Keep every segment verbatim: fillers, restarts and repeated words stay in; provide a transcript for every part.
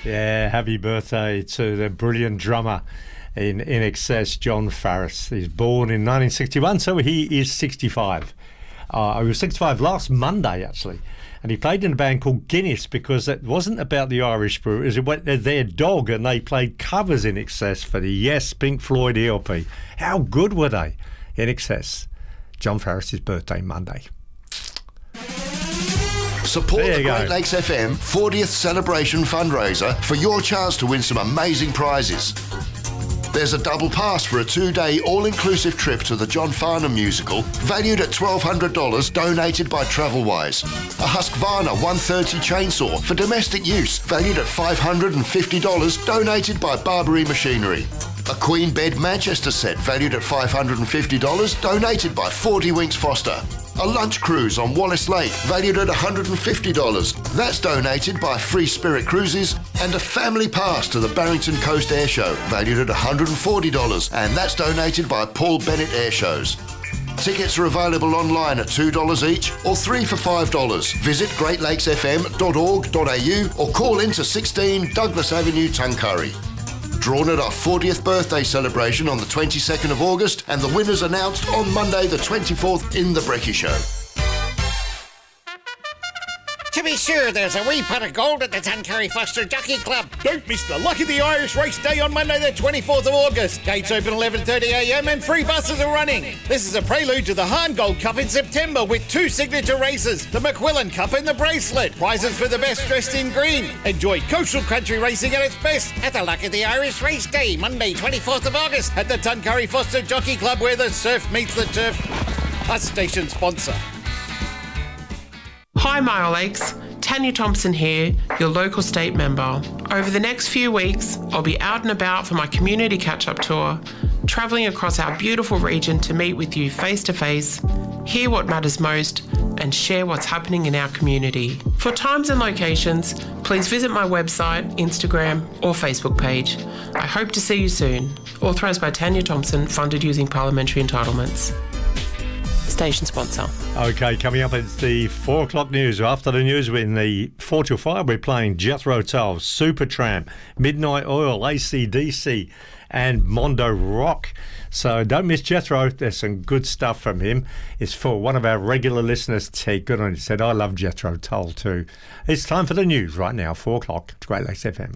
Yeah, happy birthday to the brilliant drummer in I N X S, Jon Farriss. He's born in nineteen sixty-one, so he is sixty-five. Uh, he was sixty-five last Monday, actually. And he played in a band called Guinness because it wasn't about the Irish Brew. It was their dog, and they played covers in excess for the Yes, Pink Floyd E L P. How good were they? In excess. Jon Farriss's birthday Monday. Support There the you go. Great Lakes F M fortieth celebration fundraiser for your chance to win some amazing prizes. There's a double pass for a two-day all-inclusive trip to the John Farnham musical, valued at twelve hundred dollars, donated by Travelwise. A Husqvarna one thirty chainsaw for domestic use, valued at five hundred fifty dollars, donated by Barbary Machinery. A Queen Bed Manchester set, valued at five hundred fifty dollars, donated by forty Winks Foster. A lunch cruise on Wallace Lake, valued at one hundred fifty dollars. That's donated by Free Spirit Cruises. And a family pass to the Barrington Coast Air Show, valued at one hundred forty dollars. And that's donated by Paul Bennett Air Shows. Tickets are available online at two dollars each or three for five dollars. Visit great lakes f m dot org dot a u or call into sixteen Douglas Avenue, Tuncurry. Drawn at our fortieth birthday celebration on the twenty-second of August, and the winners announced on Monday the twenty-fourth in The Brekkie Show. To be sure, there's a wee pot of gold at the Tuncurry Foster Jockey Club. Don't miss the luck of the Irish Race Day on Monday the twenty-fourth of August. Gates open eleven thirty a m and free buses are running. This is a prelude to the Hahn Gold Cup in September with two signature races, the McQuillan Cup and the Bracelet. Prizes for the best dressed in green. Enjoy coastal country racing at its best at the luck of the Irish Race Day, Monday twenty-fourth of August at the Tuncurry Foster Jockey Club, where the surf meets the turf. A station sponsor. Hi Mile Lakes, Tanya Thompson here, your local state member. Over the next few weeks, I'll be out and about for my community catch-up tour, travelling across our beautiful region to meet with you face to face, hear what matters most, and share what's happening in our community. For times and locations, please visit my website, Instagram or Facebook page. I hope to see you soon. Authorised by Tanya Thompson, funded using parliamentary entitlements. Station sponsor. Okay, coming up it's the four o'clock news. After the news, in the four till five, we're playing Jethro Tull, Supertramp, Midnight Oil, A C D C, and Mondo Rock. So don't miss Jethro. There's some good stuff from him. It's for one of our regular listeners, Ted Goodon. He said, I love Jethro Tull too. It's time for the news right now, four o'clock. It's Great Lakes F M.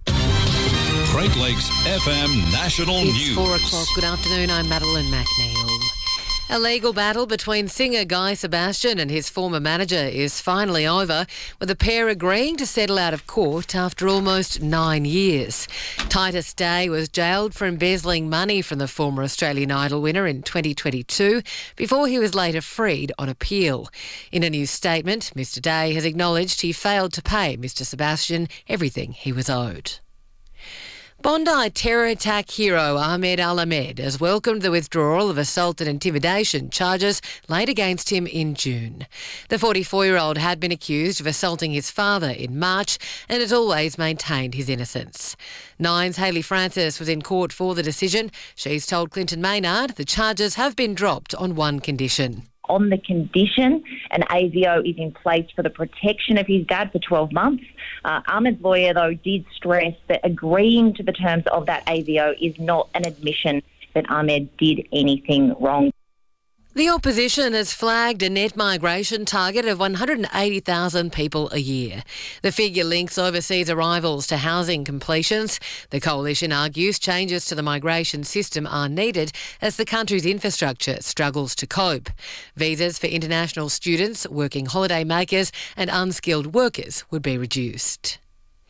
Great Lakes F M National It's News. four o'clock. Good afternoon. I'm Madeline McNeil. A legal battle between singer Guy Sebastian and his former manager is finally over, with the pair agreeing to settle out of court after almost nine years. Titus Day was jailed for embezzling money from the former Australian Idol winner in twenty twenty-two before he was later freed on appeal. In a new statement, Mister Day has acknowledged he failed to pay Mister Sebastian everything he was owed. Bondi terror attack hero Ahmed Al-Ahmed has welcomed the withdrawal of assault and intimidation charges laid against him in June. The forty-four-year-old had been accused of assaulting his father in March and has always maintained his innocence. Nine's Hayley Francis was in court for the decision. She's told Clinton Maynard the charges have been dropped on one condition. On the condition an A V O is in place for the protection of his dad for twelve months. Uh, Ahmed's lawyer, though, did stress that agreeing to the terms of that A V O is not an admission that Ahmed did anything wrong. The opposition has flagged a net migration target of one hundred eighty thousand people a year. The figure links overseas arrivals to housing completions. The coalition argues changes to the migration system are needed as the country's infrastructure struggles to cope. Visas for international students, working holiday makers and unskilled workers would be reduced.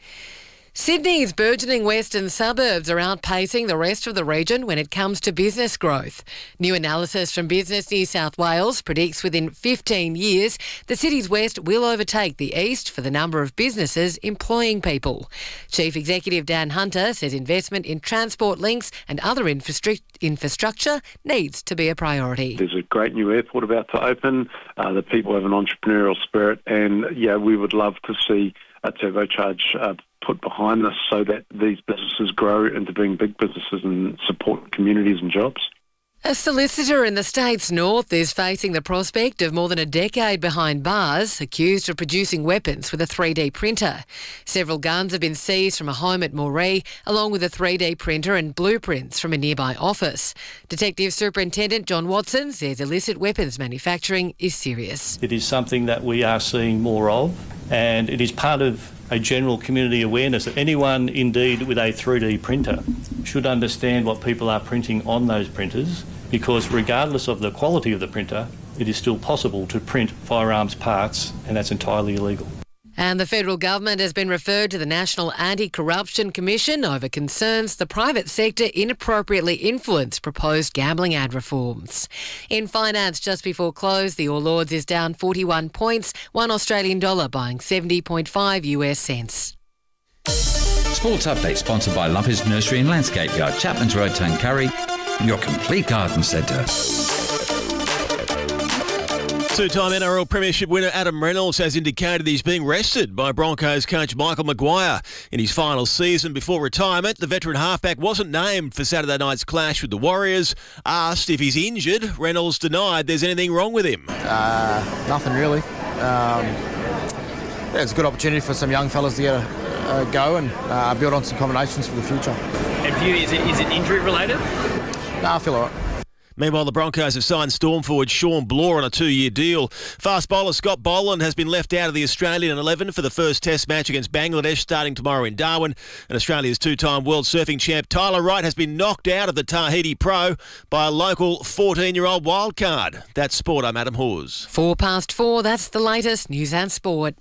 Sydney's burgeoning western suburbs are outpacing the rest of the region when it comes to business growth. New analysis from Business New South Wales predicts within fifteen years the city's west will overtake the east for the number of businesses employing people. Chief Executive Dan Hunter says investment in transport links and other infrastru- infrastructure needs to be a priority. There's a great new airport about to open. Uh, the people have an entrepreneurial spirit, and yeah, we would love to see a turbocharge uh, put behind this so that these businesses grow into being big businesses and support communities and jobs. A solicitor in the state's north is facing the prospect of more than a decade behind bars, accused of producing weapons with a three D printer. Several guns have been seized from a home at Moree, along with a three D printer and blueprints from a nearby office. Detective Superintendent John Watson says illicit weapons manufacturing is serious. It is something that we are seeing more of, and it is part of a general community awareness that anyone indeed with a three D printer should understand what people are printing on those printers, because regardless of the quality of the printer, it is still possible to print firearms parts, and that's entirely illegal. And the federal government has been referred to the National Anti-Corruption Commission over concerns the private sector inappropriately influenced proposed gambling ad reforms. In finance, just before close, the All Ords is down forty-one points, one Australian dollar buying seventy point five US cents. Sports update sponsored by Lumpers Nursery and Landscape Yard, Chapman's Road, Tuncurry, your complete garden centre. Two-time N R L Premiership winner Adam Reynolds has indicated he's being rested by Broncos coach Michael Maguire. In his final season before retirement, the veteran halfback wasn't named for Saturday night's clash with the Warriors. Asked if he's injured, Reynolds denied there's anything wrong with him. Uh, nothing really. Um, yeah, it's a good opportunity for some young fellas to get a, a go and uh, build on some combinations for the future. And for you, is it, is it injury related? No, I feel all right. Meanwhile, the Broncos have signed storm forward Sean Bloor on a two-year deal. Fast bowler Scott Boland has been left out of the Australian eleven for the first Test match against Bangladesh starting tomorrow in Darwin. And Australia's two-time world surfing champ Tyler Wright has been knocked out of the Tahiti Pro by a local fourteen-year-old wildcard. That's sport. I'm Adam Hawes. Four past four, that's the latest news and sport.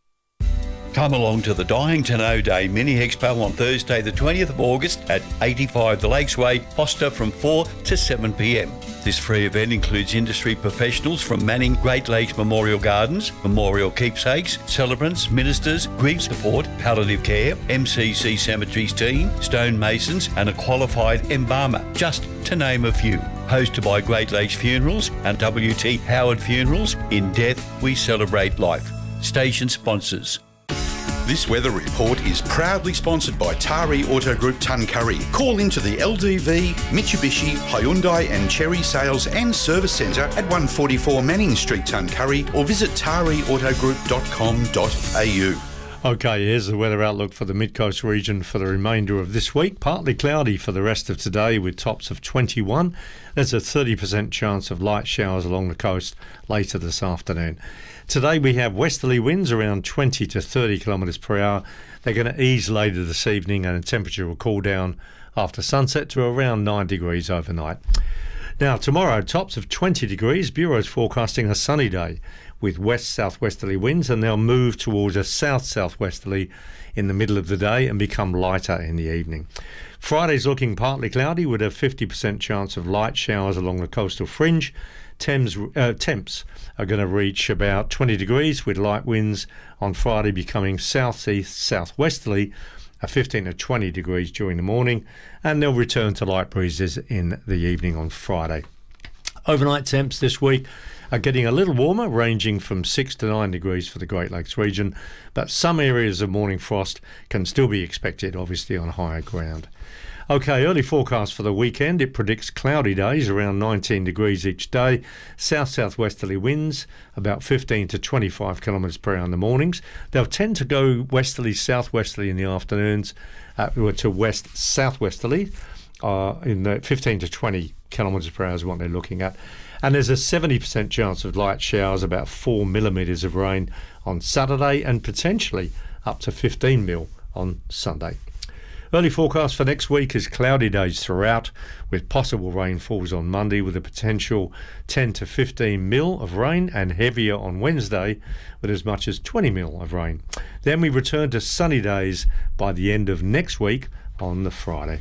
Come along to the Dyington O Day Mini Expo on Thursday the twentieth of August at eighty-five The Lakes Way, Foster from four to seven p m. This free event includes industry professionals from Manning Great Lakes Memorial Gardens, Memorial Keepsakes, celebrants, ministers, grief support, palliative care, M C C Cemeteries team, stonemasons and a qualified embalmer, just to name a few. Hosted by Great Lakes Funerals and W T Howard Funerals. In death we celebrate life. Station sponsors. This weather report is proudly sponsored by Tari Auto Group Tuncurry. Call into the L D V, Mitsubishi, Hyundai and Chery Sales and Service Centre at one forty-four Manning Street, Tuncurry, or visit tari auto group dot com dot a u. Okay, here's the weather outlook for the Mid-Coast region for the remainder of this week. Partly cloudy for the rest of today with tops of twenty-one. There's a thirty percent chance of light showers along the coast later this afternoon. Today we have westerly winds around twenty to thirty kilometres per hour. They're going to ease later this evening and the temperature will cool down after sunset to around nine degrees overnight. Now tomorrow, tops of twenty degrees. Bureau's forecasting a sunny day with west-southwesterly winds, and they'll move towards a south-southwesterly in the middle of the day and become lighter in the evening. Friday's looking partly cloudy with a fifty percent chance of light showers along the coastal fringe. Temps, uh, temps are going to reach about twenty degrees with light winds on Friday becoming south-east, southwesterly at fifteen to twenty degrees during the morning, and they'll return to light breezes in the evening on Friday. Overnight temps this week are getting a little warmer, ranging from six to nine degrees for the Great Lakes region, but some areas of morning frost can still be expected, obviously on higher ground. Okay, early forecast for the weekend. It predicts cloudy days around nineteen degrees each day. South-southwesterly winds about fifteen to twenty-five kilometres per hour in the mornings. They'll tend to go westerly, southwesterly in the afternoons, uh, to west-southwesterly uh, in the fifteen to twenty kilometres per hour is what they're looking at. And there's a seventy percent chance of light showers, about four millimetres of rain on Saturday and potentially up to fifteen mil on Sunday. Early forecast for next week is cloudy days throughout with possible rainfalls on Monday with a potential ten to fifteen mil of rain and heavier on Wednesday with as much as twenty mil of rain. Then we return to sunny days by the end of next week on the Friday.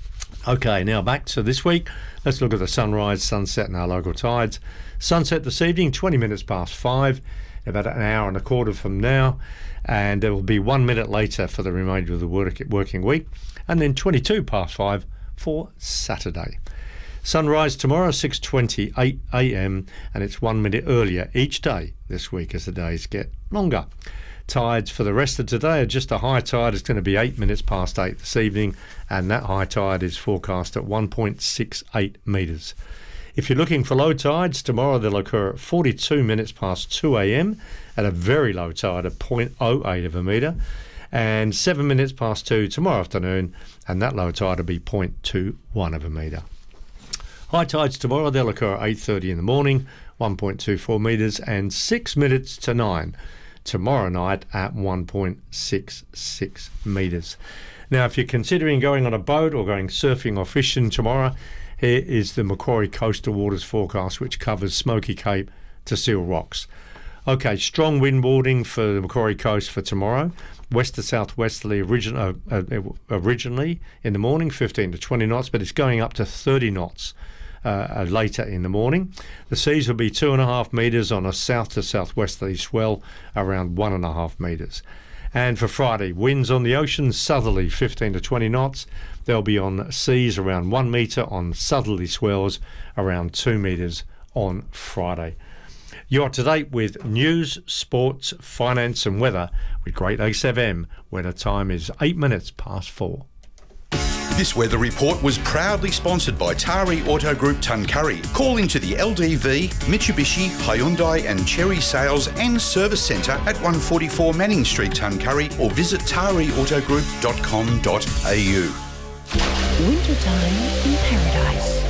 Okay, now back to this week. Let's look at the sunrise, sunset and our local tides. Sunset this evening, twenty minutes past five, about an hour and a quarter from now. And it will be one minute later for the remainder of the work, working week, and then twenty-two past five for Saturday. Sunrise tomorrow, six twenty-eight a m, and it's one minute earlier each day this week as the days get longer. Tides for the rest of today are just a high tide. It's going to be eight minutes past eight this evening, and that high tide is forecast at one point six eight metres. If you're looking for low tides, tomorrow they'll occur at forty-two minutes past two a.m. at a very low tide of zero point zero eight of a metre, and seven minutes past two tomorrow afternoon, and that low tide will be zero point two one of a metre. High tides tomorrow, they'll occur at eight thirty in the morning, one point two four metres, and six minutes to nine tomorrow night at one point six six metres. Now, if you're considering going on a boat or going surfing or fishing tomorrow, here is the Macquarie Coastal Waters forecast, which covers Smoky Cape to Seal Rocks. Okay, strong wind warning for the Macquarie Coast for tomorrow. West to southwesterly origin, uh, uh, originally in the morning, fifteen to twenty knots, but it's going up to thirty knots uh, later in the morning. The seas will be two and a half metres on a south to southwesterly swell, around one and a half metres. And for Friday, winds on the ocean, southerly fifteen to twenty knots. They'll be on seas around one metre, on southerly swells around two metres on Friday. You're up to date with news, sports, finance and weather with Great Lakes F M, where the time is eight minutes past four. This weather report was proudly sponsored by Tari Auto Group Tuncurry. Call into the L D V, Mitsubishi, Hyundai and Cherry Sales and Service Centre at one forty-four Manning Street, Tuncurry, or visit tari auto group dot com dot a u. Wintertime in Paradise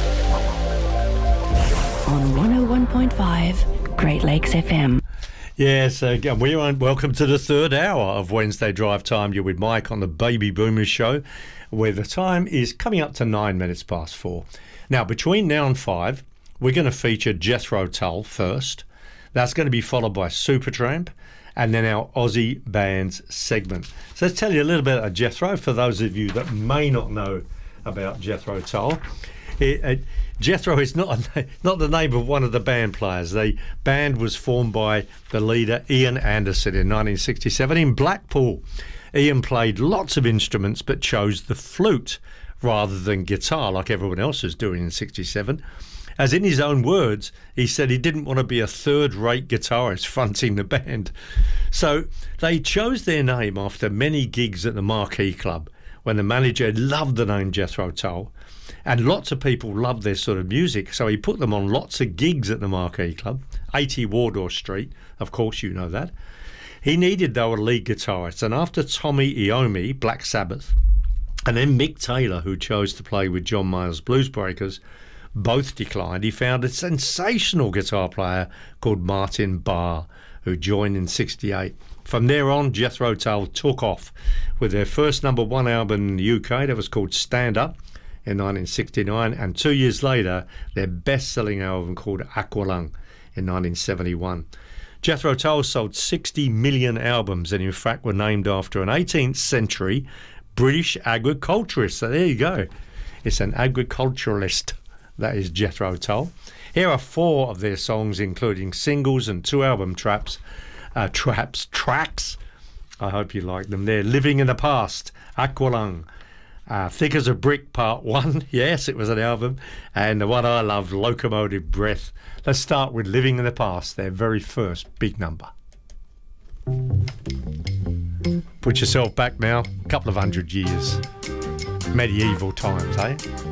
on one oh one point five Great Lakes F M. Yes, uh, we are welcome to the third hour of Wednesday Drive Time. You're with Mike on the Baby Boomers Show, where the time is coming up to nine minutes past four. Now, between now and five, we're going to feature Jethro Tull first. That's going to be followed by Supertramp, and then our Aussie bands segment. So let's tell you a little bit about Jethro for those of you that may not know about Jethro Tull. It, it, Jethro is not a, not the name of one of the band players. The band was formed by the leader Ian Anderson in nineteen sixty-seven in Blackpool. Ian played lots of instruments but chose the flute rather than guitar like everyone else was doing in sixty-seven. As in his own words, he said he didn't want to be a third-rate guitarist fronting the band. So they chose their name after many gigs at the Marquee Club when the manager loved the name Jethro Tull. And lots of people loved their sort of music, so he put them on lots of gigs at the Marquee Club, eighty Wardour Street, of course you know that. He needed, though, a lead guitarist, and after Tommy Iommi, Black Sabbath, and then Mick Taylor, who chose to play with John Mayall's Bluesbreakers, both declined, he found a sensational guitar player called Martin Barr, who joined in sixty-eight. From there on, Jethro Tull took off with their first number one album in the U K that was called Stand Up in nineteen sixty-nine, and two years later their best-selling album called Aqualung in nineteen seventy-one. Jethro Tull sold sixty million albums and in fact were named after an eighteenth century British agriculturist. So there you go. It's an agriculturalist, that is Jethro Tull. Here are four of their songs, including singles and two album traps, uh, traps, tracks. I hope you like them. They're Living in the Past, Aqualung, Uh, Thick as a Brick Part one, yes, it was an album, and the one I love, Locomotive Breath. Let's start with Living in the Past, their very first big number. Put yourself back now, a couple of hundred years. Medieval times, eh?